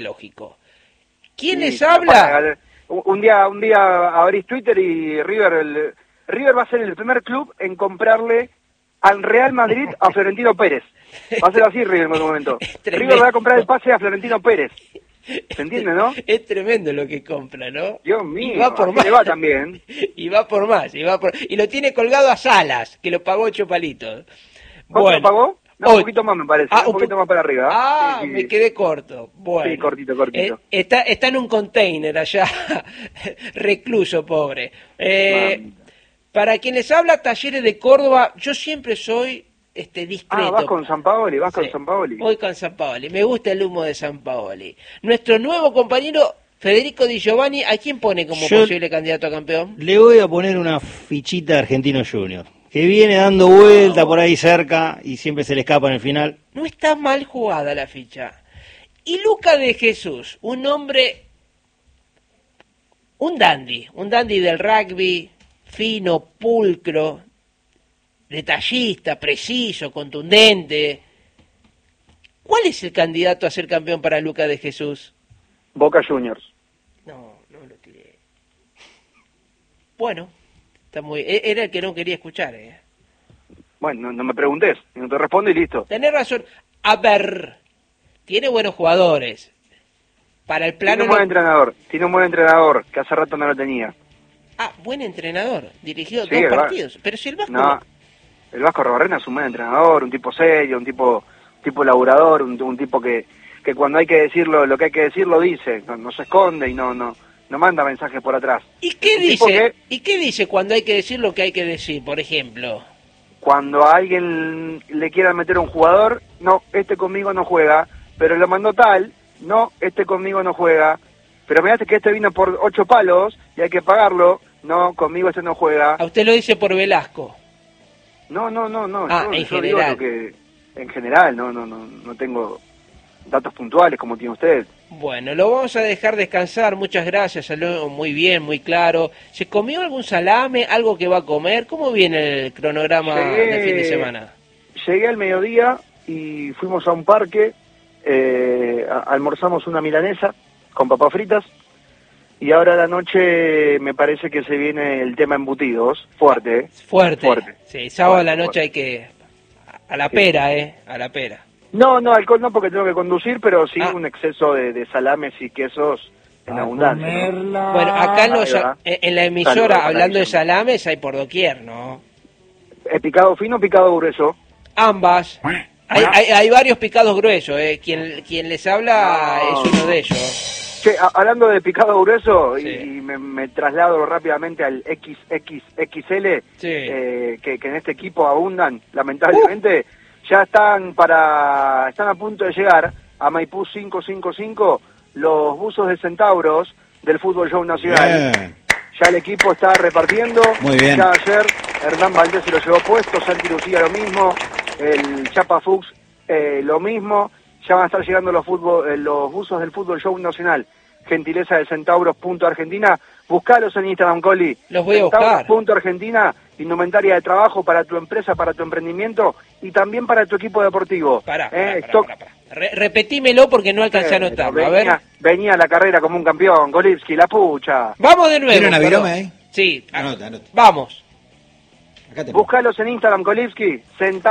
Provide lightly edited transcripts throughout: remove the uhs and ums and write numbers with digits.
lógico. ¿Quién Sí, les habla? Un día abrís Twitter y River va a ser el primer club en comprarle al Real Madrid a Florentino Pérez. Va a ser así River en algún momento. River va a comprar el pase a Florentino Pérez. ¿Se entiende, no? Es tremendo lo que compra, ¿no? Dios mío, y va por así más. le va también. Y va por más, y lo tiene colgado a Salas, que lo pagó 8 palitos. ¿Cuánto lo pagó? No, un poquito más me parece, un poquito más para arriba. Ah, sí. Me quedé corto. Bueno. Sí, cortito. Está en un container allá, recluso, pobre. Para quien les habla, Talleres de Córdoba, yo siempre soy discreto. Vas con Sampaoli, con Sampaoli. Voy con Sampaoli, me gusta el humo de Sampaoli. Nuestro nuevo compañero Federico Di Giovanni, ¿a quién pone como posible candidato a campeón? Le voy a poner una fichita a Argentino Junior, que viene dando vuelta por ahí cerca y siempre se le escapa en el final. No está mal jugada la ficha. Y Luca de Jesús, un hombre, un dandy del rugby, fino, pulcro, detallista, preciso, contundente. ¿Cuál es el candidato a ser campeón para Luca de Jesús? Boca Juniors. No lo tiré. Bueno, está era el que no quería escuchar. Bueno, no me preguntes, no te respondo y listo. Tenés razón. A ver, tiene buenos jugadores. Para el plano. Tiene un buen entrenador, que hace rato no lo tenía. Ah, buen entrenador, dirigió 2 partidos. Pero si el Vasco... No, el Vasco Robarrena es un buen entrenador, un tipo serio, un tipo laburador, un tipo que cuando hay que decirlo, lo que hay que decir lo dice, no se esconde y no manda mensajes por atrás. ¿Y qué dice? ¿Y qué dice cuando hay que decir lo que hay que decir, por ejemplo? Cuando a alguien le quiera meter a un jugador, no, conmigo no juega, pero lo mandó tal, no, conmigo no juega, pero me hace que vino por 8 palos y hay que pagarlo, no, conmigo no juega. ¿A usted lo dice por Velasco? No. En general. Digo lo que, en general, no tengo datos puntuales como tiene usted. Bueno, lo vamos a dejar descansar, muchas gracias, salió muy bien, muy claro. ¿Se comió algún salame, algo que va a comer? ¿Cómo viene el cronograma de fin de semana? Llegué al mediodía y fuimos a un parque, almorzamos una milanesa con papas fritas y ahora a la noche me parece que se viene el tema embutidos, fuerte. Sí, sábado a la noche hay que... a la pera, a la pera. No, alcohol no porque tengo que conducir, pero sí un exceso de salames y quesos en abundancia, ¿no? Bueno, acá en la emisora, hablando de salames, hay por doquier, ¿no? ¿Picado fino o picado grueso? Ambas. Hay varios picados gruesos, quien les habla es uno de ellos. Che, hablando de picado grueso, sí. y me traslado rápidamente al XXXL, sí. Que en este equipo abundan, lamentablemente, ya están a punto de llegar a Maipú 555 los buzos de Centauros del Fútbol Show Nacional. Bien. Ya el equipo está repartiendo. Muy bien. Ya ayer Hernán Valdés se lo llevó puesto, Santi Lucía lo mismo, el Chapa Fuchs lo mismo. Ya van a estar llegando los buzos del Fútbol Show Nacional. Gentileza de Centauros.Argentina. Buscalos en Instagram, Coli. Los voy a buscar. Centauros.Argentina, indumentaria de trabajo para tu empresa, para tu emprendimiento y también para tu equipo deportivo. Pará. Repetímelo porque no alcancé a anotarlo. A ver. Venía a la carrera como un campeón, Golivsky, la pucha. Vamos de nuevo. ¿Tiene una virome ahí? Sí. Anota. Vamos. Búscalos en Instagram, Kolivsky,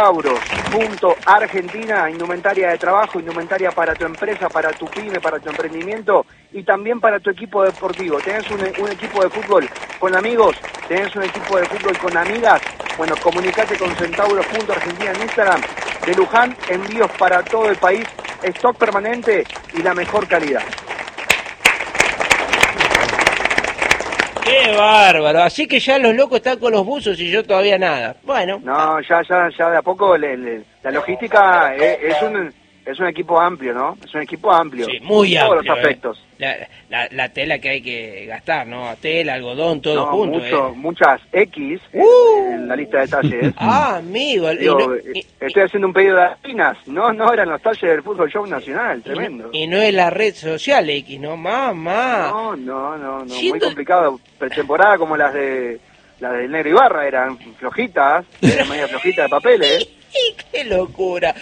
Centauros.Argentina, indumentaria de trabajo, indumentaria para tu empresa, para tu pyme, para tu emprendimiento y también para tu equipo deportivo. ¿Tenés un equipo de fútbol con amigos? ¿Tenés un equipo de fútbol con amigas? Bueno, comunicate con Centauros.Argentina en Instagram. De Luján, envíos para todo el país, stock permanente y la mejor calidad. ¡Qué bárbaro! Así que ya los locos están con los buzos y yo todavía nada. Bueno. No, ya de a poco la logística es un equipo amplio, ¿no? Es un equipo amplio. Sí, muy amplio. Todos los aspectos. La tela que hay que gastar, ¿no? Tela, algodón, todo junto. Muchas X en la lista de talles. Amigo. Estoy haciendo un pedido de espinas. No eran los talles del Fútbol Show Nacional, tremendo. Y no es la red social X, ¿no? Mamá. No. Muy complicado. Pretemporada como las del Negro Ibarra eran flojitas, eran media flojitas de papeles. ¡Qué locura!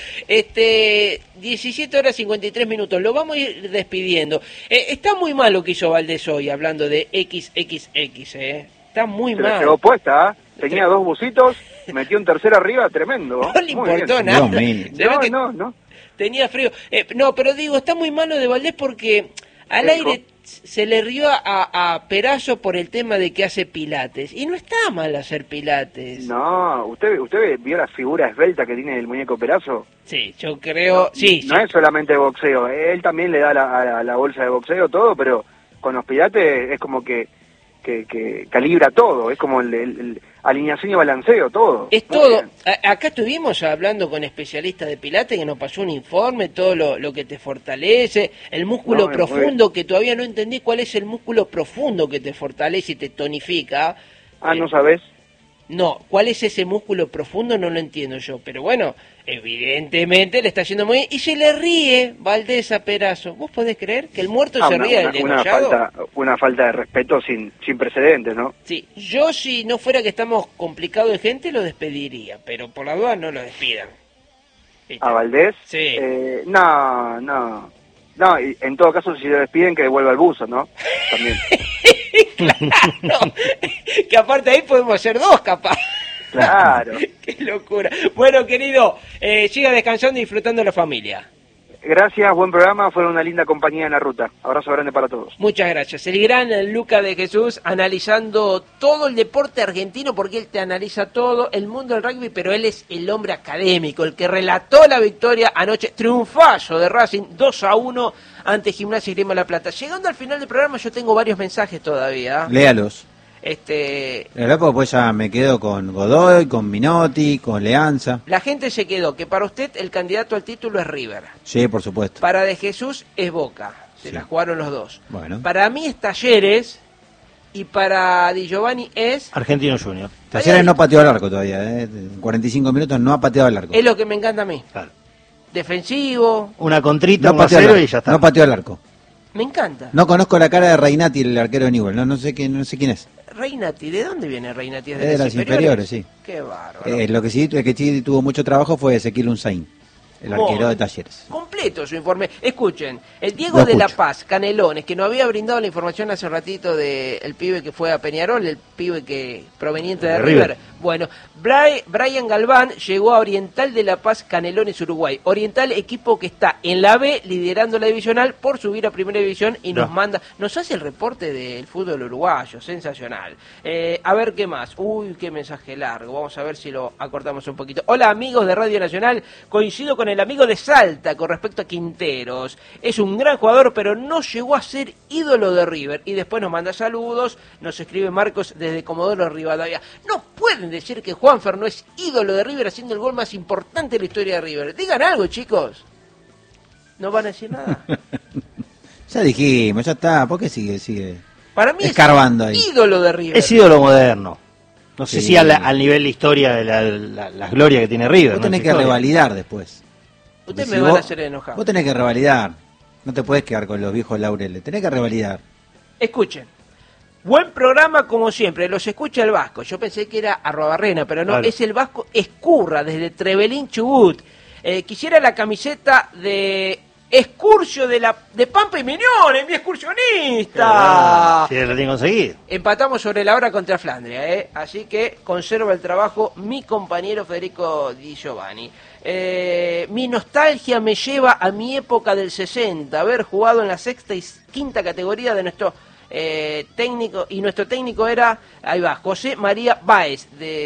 17 horas 53 minutos. Lo vamos a ir despidiendo. Está muy mal lo que hizo Valdés hoy, hablando de XXX, Está muy Se la mal. llevó puesta, tenía 2 busitos, metió un tercero arriba, tremendo. No le Muy importó bien. nada. Dios mío. Se ve que No. tenía frío. No, pero digo, está muy malo de Valdés porque al ¿Qué aire dijo? se le rió a Perazo por el tema de que hace pilates. Y no está mal hacer pilates. No, ¿usted vio la figura esbelta que tiene el muñeco Perazo? Sí, yo creo... Sí, No es solamente boxeo, él también le da a la bolsa de boxeo todo, pero con los pilates es como que calibra todo, es como el alineación y balanceo, todo. Es Muy todo. bien. Acá estuvimos hablando con especialistas de pilates que nos pasó un informe, todo lo que te fortalece, el músculo No, profundo, que todavía no entendí cuál es el músculo profundo que te fortalece y te tonifica. ¿No sabés? No, ¿cuál es ese músculo profundo? No lo entiendo yo, pero bueno, evidentemente le está yendo muy bien y se le ríe Valdés a Perazo. ¿Vos podés creer que el muerto se ríe del degollado? Una falta de respeto sin precedentes, ¿no? Sí, yo si no fuera que estamos complicados de gente lo despediría, pero por la duda no lo despidan. ¿Viste? ¿A Valdés? Sí. No, y en todo caso si lo despiden que devuelva el buzo, ¿no? También. Claro, que aparte ahí podemos ser 2 capaz. Claro. Qué locura. Bueno, querido, siga descansando y disfrutando de la familia. Gracias, buen programa, fue una linda compañía en la ruta. Abrazo grande para todos. Muchas gracias. El gran Luca de Jesús analizando todo el deporte argentino, porque él te analiza todo el mundo del rugby, pero él es el hombre académico, el que relató la victoria anoche, triunfazo de Racing 2-1 ante Gimnasia y Grima La Plata. Llegando al final del programa yo tengo varios mensajes todavía. Léalos. La verdad, porque pues ya me quedo con Godoy, con Minotti, con Leanza. La gente se quedó que para usted el candidato al título es River. Sí, por supuesto. Para De Jesús es Boca. Se Sí. la jugaron los dos. Bueno. Para mí es Talleres y para Di Giovanni es... Argentino Junior. Talleres no pateó al arco todavía, En 45 minutos no ha pateado al arco. Es lo que me encanta a mí. Claro. Defensivo. Una contrita, No un a pateó al cero arco. y ya está. No pateó al arco. Me encanta. No conozco la cara de Reinati, el arquero de Newell. No sé quién es. Reinati, ¿de dónde viene Reinati? Es de las inferiores, sí. Qué bárbaro. El que sí tuvo mucho trabajo fue Ezequiel Unzaín, el Bueno, arquero de Talleres. completo su informe. Escuchen, el Diego Lo de La escucho. Paz, Canelones, que nos había brindado la información hace ratito del pibe que fue a Peñarol, el pibe que proveniente de De River. River. Bueno, Brian Galván llegó a Oriental de La Paz, Canelones, Uruguay. Oriental, equipo que está en la B, liderando la divisional por subir a Primera División y nos hace el reporte del fútbol uruguayo, sensacional. A ver qué más. Uy, qué mensaje largo. Vamos a ver si lo acortamos un poquito. Hola amigos de Radio Nacional, coincido con el amigo de Salta con respecto a Quinteros. Es un gran jugador, pero no llegó a ser ídolo de River. Y después nos manda saludos, nos escribe Marcos desde Comodoro Rivadavia. No pueden decir que Juanfer no es ídolo de River haciendo el gol más importante de la historia de River. Digan algo, chicos. ¿No van a decir nada? Ya dijimos, ya está. ¿Por qué sigue? Para mí escarbando es ahí? ídolo de River. Es ídolo moderno. No sé Sí. si al nivel de historia de las glorias que tiene River. Vos ¿no? tenés Su que historia. revalidar después. Ustedes Si me van vos- a hacer enojar. Vos tenés que revalidar. No te podés quedar con los viejos laureles. Tenés que revalidar. Escuchen. Buen programa como siempre, los escucha el Vasco. Yo pensé que era Arrobarrena, pero no, Claro. es el Vasco Escurra, desde Trevelín, Chubut. Quisiera la camiseta de Excursio de Pampa y Miñones, mi excursionista. Sí, lo tiene conseguido. Empatamos sobre la hora contra Flandria, así que conserva el trabajo mi compañero Federico Di Giovanni. Mi nostalgia me lleva a mi época del 60, haber jugado en la sexta y quinta categoría de nuestro técnico, y nuestro técnico era, ahí va, José María Báez,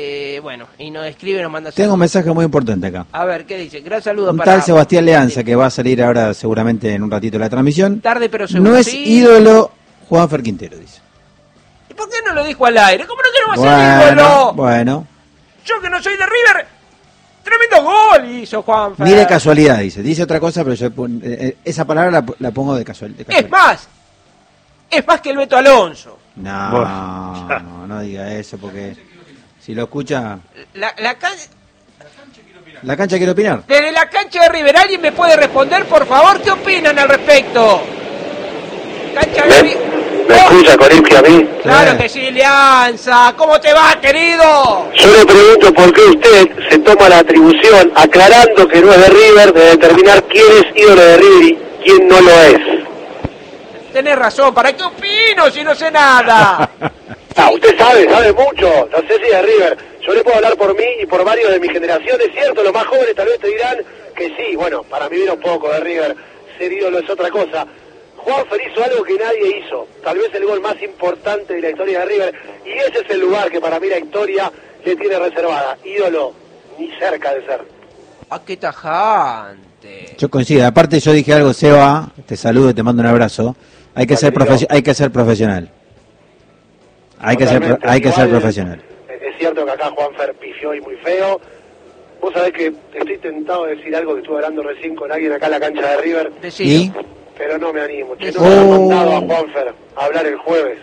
y nos escribe, nos manda Tengo un saludos. mensaje muy importante acá. A ver, ¿qué dice? Gran saludo Un para... tal Sebastián Leanza, que va a salir ahora seguramente en un ratito de la transmisión. Tarde pero seguro. No es sí. ídolo Juanfer Quintero, dice. ¿Y por qué no lo dijo al aire? ¿Cómo no que no va a ser ídolo? Bueno. Yo que no soy de River, tremendo gol hizo Juanfer. Ni de casualidad, dice. Dice otra cosa, pero yo esa palabra la pongo de casualidad. Es más que el Beto Alonso. No, no diga eso, porque si lo escucha... La cancha quiere opinar. Desde la cancha de River, ¿alguien me puede responder, por favor? ¿Qué opinan al respecto? Cancha de River. ¿Me escucha Colipsky a mí? Claro que sí, Lianza. ¿Cómo te va, querido? Yo le pregunto por qué usted se toma la atribución, aclarando que no es de River, de determinar quién es ídolo de River y quién no lo es. Tenés razón, ¿para qué opino si no sé nada? Usted sabe mucho, no sé si es de River. Yo le puedo hablar por mí y por varios de mi generación, es cierto, los más jóvenes tal vez te dirán que sí, bueno, para mí viene un poco de River, ser ídolo es otra cosa. Juanfer hizo algo que nadie hizo, tal vez el gol más importante de la historia de River, y ese es el lugar que para mí la historia le tiene reservada. Ídolo, ni cerca de ser. ¡Ah, qué tajante! Yo coincido. Aparte yo dije algo, Seba, te saludo y te mando un abrazo. Hay que ser profesional. Hay que ser profesional. Es cierto que acá Juanfer pifió y muy feo. Vos sabés que estoy tentado de decir algo que estuve hablando recién con alguien acá en la cancha de River. ¿Y? Pero no me animo. Che, no me han mandado a Juanfer a hablar el jueves.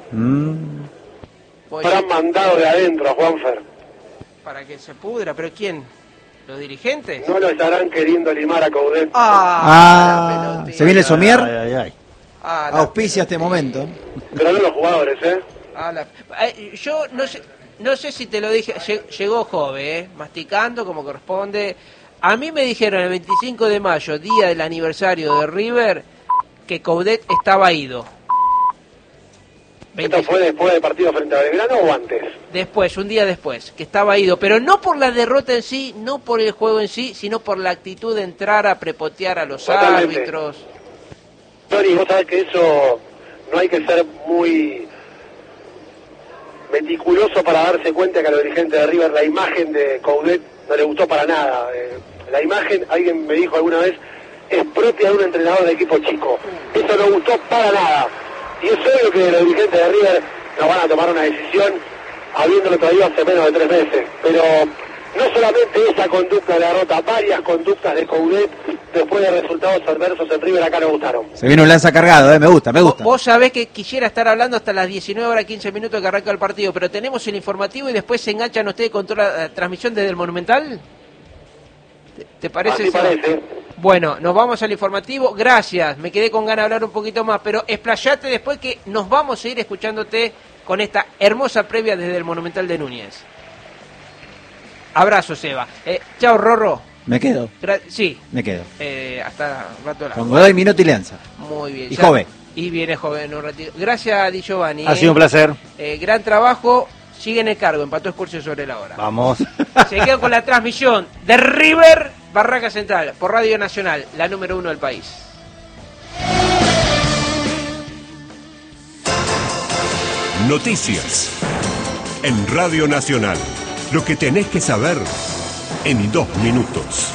Me han mandado de adentro a Juanfer. Para que se pudra, ¿pero quién? ¿Los dirigentes? No lo estarán queriendo limar a Coudet. ¿Se viene el somier? Auspicia este momento. Pero no los jugadores, ¿eh? Yo no sé si te lo dije, llegó Jove, masticando como corresponde. A mí me dijeron el 25 de mayo, día del aniversario de River, que Coudet estaba ido. ¿Esto fue después del partido frente a Belgrano o antes? Después, un día después, que estaba ido, pero no por la derrota en sí, no por el juego en sí, sino por la actitud de entrar a prepotear a los árbitros. Tony, vos sabés que eso no hay que ser muy meticuloso para darse cuenta que a los dirigentes de River la imagen de Coudet no le gustó para nada. La imagen, alguien me dijo alguna vez, es propia de un entrenador de equipo chico. Eso no gustó para nada. Y es obvio que los dirigentes de River no van a tomar una decisión habiéndolo todavía hace menos de 3 meses. Pero no solamente esa conducta de la derrota, varias conductas de Coudet después de resultados adversos en River acá no gustaron. Se viene un lanza cargado, me gusta. Vos sabés que quisiera estar hablando hasta las 19:15 que arranca el partido, pero tenemos el informativo y después se enganchan ustedes con toda la transmisión desde el Monumental. ¿Te parece? Así parece. Bueno, nos vamos al informativo. Gracias, me quedé con ganas de hablar un poquito más, pero explayate después que nos vamos a ir escuchándote con esta hermosa previa desde el Monumental de Núñez. Abrazo, Seba. Chao, Rorro. ¿Me quedo? Sí. Me quedo. Hasta rato. Con Godoy, Minuto y Lianza. Muy bien. Y Jove. Y viene Jove en un ratito. Gracias, Di Giovanni. Ha sido un placer. Gran trabajo. Sigue en el cargo. Empató Excursio sobre la hora. Vamos. Se quedó con la transmisión de River Barraca Central por Radio Nacional, la número 1 del país. Noticias en Radio Nacional. Lo que tenés que saber en 2 minutos.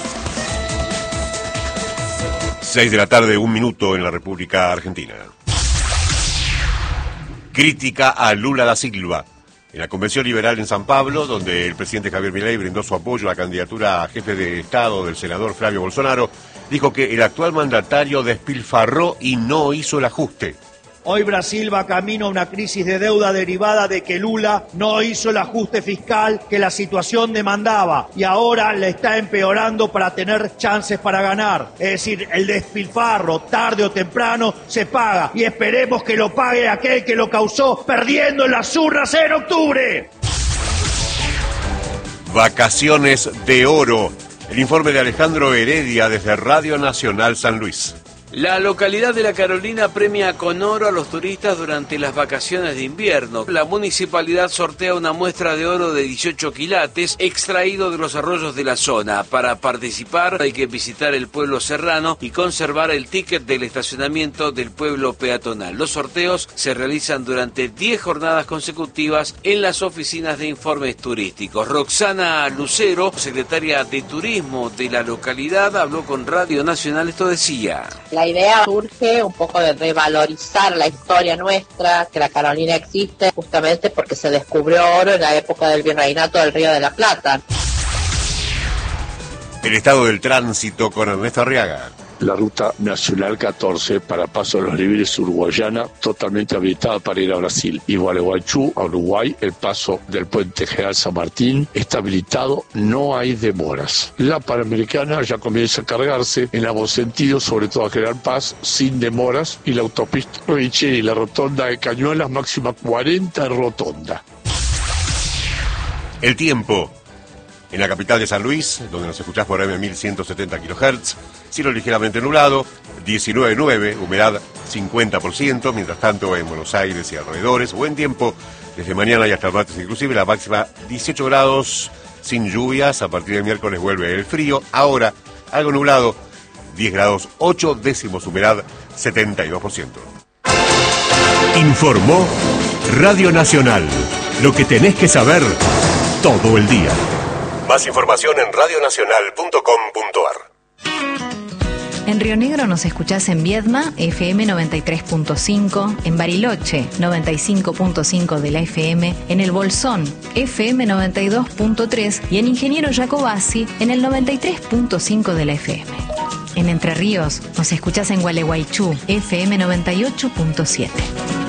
6 de la tarde, 1 minuto en la República Argentina. Crítica a Lula da Silva. En la Convención Liberal en San Pablo, donde el presidente Javier Milei brindó su apoyo a la candidatura a jefe de Estado del senador Flavio Bolsonaro, dijo que el actual mandatario despilfarró y no hizo el ajuste. Hoy Brasil va camino a una crisis de deuda derivada de que Lula no hizo el ajuste fiscal que la situación demandaba y ahora le está empeorando para tener chances para ganar. Es decir, el despilfarro tarde o temprano se paga y esperemos que lo pague aquel que lo causó perdiendo en las urnas en octubre. Vacaciones de oro. El informe de Alejandro Heredia desde Radio Nacional San Luis. La localidad de La Carolina premia con oro a los turistas durante las vacaciones de invierno. La municipalidad sortea una muestra de oro de 18 quilates extraído de los arroyos de la zona. Para participar hay que visitar el pueblo serrano y conservar el ticket del estacionamiento del pueblo peatonal. Los sorteos se realizan durante 10 jornadas consecutivas en las oficinas de informes turísticos. Roxana Lucero, secretaria de Turismo de la localidad, habló con Radio Nacional. Esto decía: La idea surge un poco de revalorizar la historia nuestra, que la Carolina existe justamente porque se descubrió oro en la época del virreinato del Río de la Plata. El estado del tránsito con Ernesto Arriaga. la ruta nacional 14 para paso a los niveles uruguayana, totalmente habilitada para ir a Brasil. Y Gualeguaychú, a Uruguay, el paso del puente General San Martín está habilitado, no hay demoras. La Panamericana ya comienza a cargarse en ambos sentidos, sobre todo a General Paz, sin demoras, y la autopista Roviche y la rotonda de Cañuelas, máxima 40 en rotonda. El tiempo. En la capital de San Luis, donde nos escuchás por AM 1170 kHz, cielo ligeramente nublado, 19.9, humedad 50%, mientras tanto en Buenos Aires y alrededores, buen tiempo desde mañana y hasta el martes inclusive, la máxima 18 grados, sin lluvias, a partir del miércoles vuelve el frío, ahora algo nublado, 10 grados 8 décimos, humedad 72%. Informó Radio Nacional, lo que tenés que saber todo el día. Más información en radionacional.com.ar. En Río Negro nos escuchás en Viedma, FM 93.5, en Bariloche, 95.5 de la FM, en El Bolsón, FM 92.3 y en Ingeniero Jacobasi, en el 93.5 de la FM. En Entre Ríos nos escuchás en Gualeguaychú, FM 98.7.